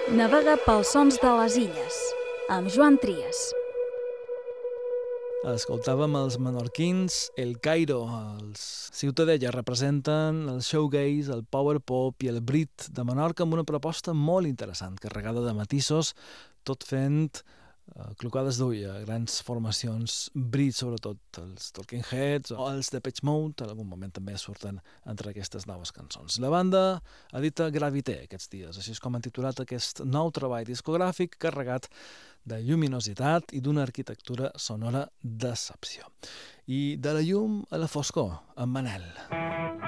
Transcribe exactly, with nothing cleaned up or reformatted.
Navega pels sons de les illes, amb Joan Trias. Escoltàvem els menorquins, el Cairo. Els Ciutadella representen el showgaze, el power pop i el brit de Menorca amb una proposta molt interessant, carregada de matisos, tot fent uh, clocades d'ull a grans formacions brit, sobretot els Talking Heads o els Depeche Mode, en algun moment també surten entre aquestes noves cançons. La banda edita Gravité aquests dies, així és com han titulat aquest nou treball discogràfic carregat de lluminositat i d'una arquitectura sonora d'excepció. I de la llum a la foscor, amb Manel.